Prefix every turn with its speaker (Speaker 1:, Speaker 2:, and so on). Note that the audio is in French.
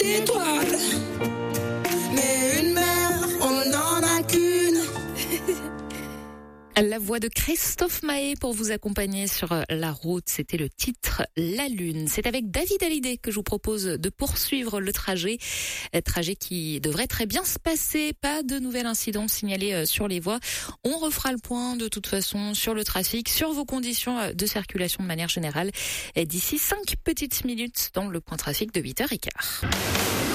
Speaker 1: étoiles. Mais une mère, on n'en a qu'une.
Speaker 2: La voix de Christophe Maé pour vous accompagner sur la route. C'était le titre La Lune. C'est avec David Hallyday que je vous propose de poursuivre le trajet. Trajet qui devrait très bien se passer. Pas de nouvel incident signalé sur les voies. On refera le point de toute façon sur le trafic, sur vos conditions de circulation de manière générale. Et d'ici 5 petites minutes dans le point trafic de 8h15.